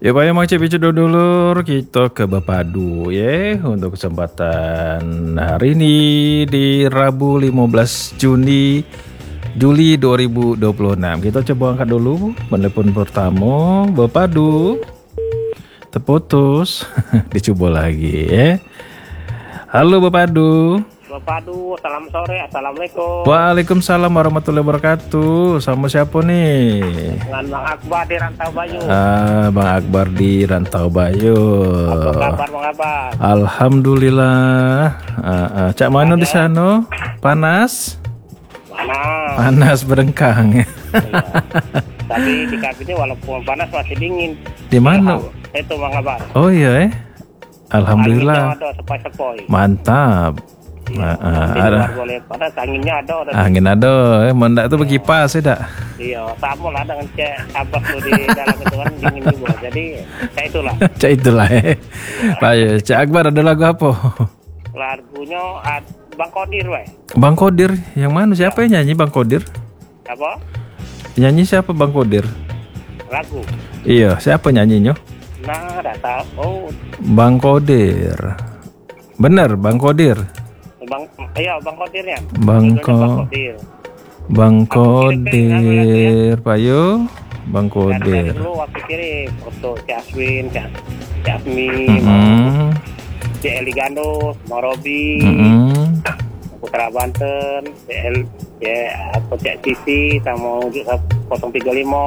Ya Pak ya mau cek dulur kita ke Bapadu ya untuk kesempatan hari ini di Rabu 15 Juli 2026. Kita coba angkat dulu telepon pertama Bapadu. Terputus. Dicoba lagi ya. Halo Bapadu. Bapadu, salam sore, assalamualaikum. Waalaikumsalam warahmatullahi wabarakatuh. Sama siapa nih? Dengan Bang Akbar di Rantau Bayu. Bang Akbar di Rantau Bayu. Apa kabar Bang Akbar? Alhamdulillah. Cak mana di sana? Panas? Panas berengkang. Iya. Tapi di kabinnya walaupun panas masih dingin. Di mana? Itu Bang Akbar. Oh iya Alhamdulillah. Anginnya ada sepoi-sepoi. Mantap. Ada. Boleh panas, anginnya ada. Angin ada, mendak tuh berkipas ya dak? Iya, sama lah dengan cek abas tuh di dalam itu kan dingin juga. Jadi kayak itulah. Cak itulah Bayu, Cak Akbar ada lagu apa? Lagunya Bang Kodir weh. Bang Kodir, yang mana siapa yang nyanyi Bang Kodir? Apa? Nyanyi siapa Bang Kodir? Lagu. Iya, siapa nyanyinya? Nah, enggak tahu. Oh, Bang Kodir. Bener, Bang Kodir. Bang Kodirnya. Bang Kodir. Bang Kodir, Payu. Bang Dari Kodir. dulu waktu kirim foto Jasmine, Jasmi, Cek Eli Gandus, mau Robi, Putra Banten, Cek Sisi, sama 035,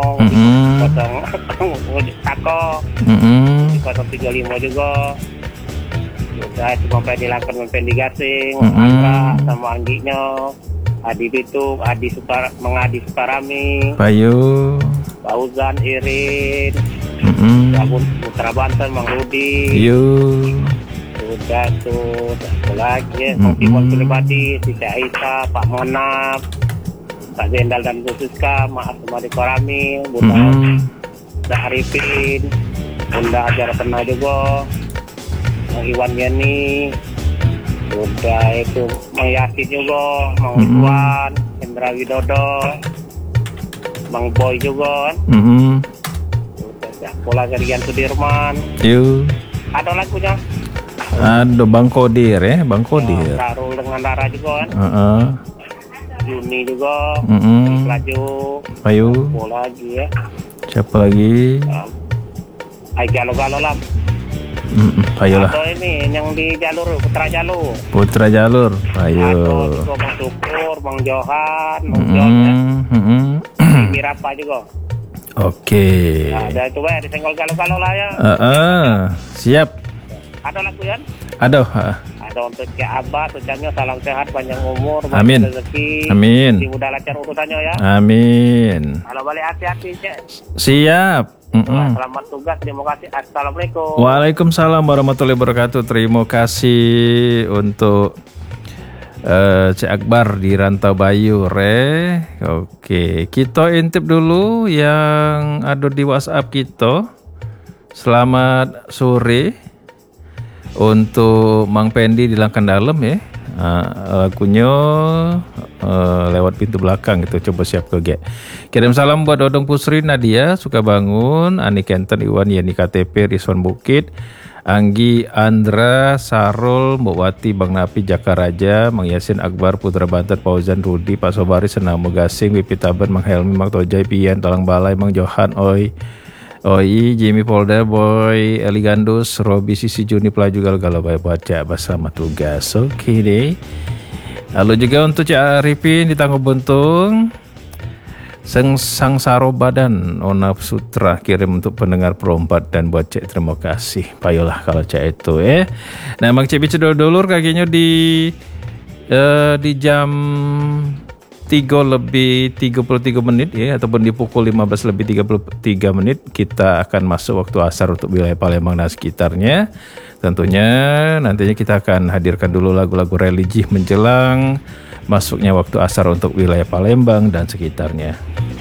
0 Tako, 035 juga. Udah cuma dilakukan mempendi gasing, Angga sama Angginya, Adi Bitung, Mengadi Sukarami, Payu. Fauzan, Irin, Putra Banten, Mang Rudi. Udah tuh, lagi Timon pribadi, si Aisyah, Pak Monap, Pak Zendal dan Bu Siska, Maaf semua di Korami, Bunda Arifin, Bunda Ajar Tena juga, Mang Iwan Yani, udah itu Mang Yasin juga, Mang Iwan, Hendra Widodo, Mang Boy juga kan. Udah pola Gerian Sudirman. Ada lagunya. Ada Bang Kodir ya, Bang Kodir. Sarul dengan Dara juga kan. Juni juga. Laju. Payu. Pola lagi ya. Siapa lagi? Ay galo-galo lah. Payu lah. Atau ini yang di jalur Putra Jalur. Putra Jalur. Payu. Atau juga Bang Syukur, Bang Johan, Bang John ya. Mirapa juga. Oke. Ada itu ya, disenggol galo-galo lah ya. Siap. Ada lagu ya? Ada. Ada untuk Cik Abah, ucapnya salam sehat, panjang umur, Amin. rezeki. Amin. Si mudah lancar urusannya ya. Amin. Kalau balik hati-hati Cik. Siap. Selamat tugas, terima kasih. Assalamualaikum. Waalaikumsalam warahmatullahi wabarakatuh. Terima kasih untuk Cik Akbar di Rantau Bayu Oke, kita intip dulu yang ada di WhatsApp kita. Selamat sore untuk Mang Pendi di Langkan Dalam ya. Lagunya lewat pintu belakang gitu. Coba siap ke kirim salam buat Dodong Pusri, Nadia Suka Bangun, Ani Kenten, Iwan Yani KTP, Rizwan Bukit, Anggi, Andra, Sarul, Mbok Wati, Bang Napi, Jaka Raja, Mang Yasin, Akbar, Putra Banten, Fauzan, Rudi, Pak Sobari, Senamo Gasing, Wipi Taben, Mang Helmi, Mang Tojai, Pian, Talang Balai, Mang Johan, Oi, Jimmy Polda, Boy, Eli Gandus, Robi, Sisi, Juni, Pelaju, Galau-galau, baca bersama tugas. Oke deh. Lalu juga untuk Cak Arifin di Tangguh Buntung, Sang Saro Badan, Onap Sutra kirim untuk pendengar perompat dan buat Cek terima kasih. Payolah kalau Cek itu ya. Nah, Mang Cek dulur kakinya di jam 3:33 ya, ataupun di pukul 15:33 kita akan masuk waktu asar untuk wilayah Palembang dan sekitarnya. Tentunya nantinya kita akan hadirkan dulu lagu-lagu religi menjelang masuknya waktu asar untuk wilayah Palembang dan sekitarnya.